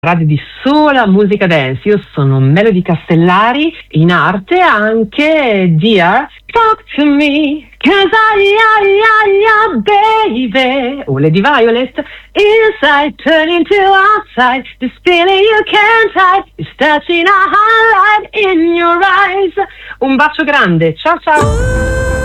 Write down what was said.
Radio di sola musica dance. Io sono Melody Castellari, in arte anche Dear Talk to Me, cause baby, o Lady Violet, inside turning to outside, this feeling you can't hide, is touching a highlight in your eyes. Un bacio grande, ciao ciao.